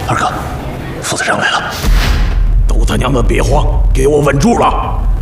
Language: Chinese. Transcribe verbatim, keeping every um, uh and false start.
二哥，副司长来了。 都他娘的别慌，给我稳住了！